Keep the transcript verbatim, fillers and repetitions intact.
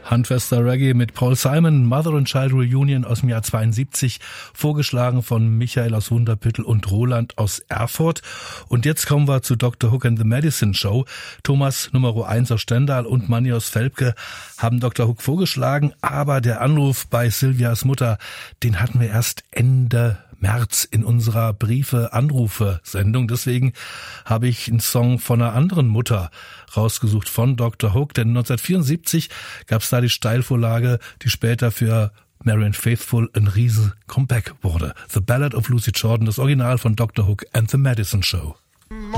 Handfester Reggae mit Paul Simon, Mother and Child Reunion aus dem Jahr zweiundsiebzig, vorgeschlagen von Michael aus Wunderpüttel und Roland aus Erfurt. Und jetzt kommen wir zu Doktor Hook and the Medicine Show. Thomas Nummer eins aus Stendal und Manni aus Velpke haben Doktor Hook vorgeschlagen, aber der Anruf bei Silvias Mutter, den hatten wir erst Ende März in unserer Briefe-Anrufe-Sendung. Deswegen habe ich einen Song von einer anderen Mutter rausgesucht, von Doktor Hook. Denn neunzehnhundertvierundsiebzig gab es da die Steilvorlage, die später für Marianne Faithfull ein riesen Comeback wurde. The Ballad of Lucy Jordan, das Original von Doktor Hook and the Medicine Show.